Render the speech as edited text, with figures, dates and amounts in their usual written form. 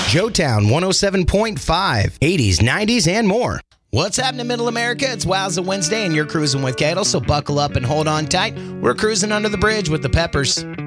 Joetown 107.5, 80s, 90s, and more. What's happening, Middle America? It's Wowza Wednesday, and you're cruising with Cadle, so buckle up and hold on tight. We're cruising under the bridge with the Peppers.